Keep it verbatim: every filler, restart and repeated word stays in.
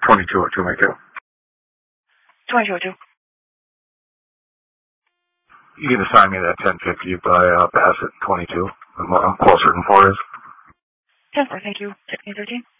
twenty-two oh two, make it. twenty-two oh two. You can assign me that ten fifty by uh, Bassett twenty-two. I'm, I'm closer than four is. ten four, thank you. sixteen thirteen.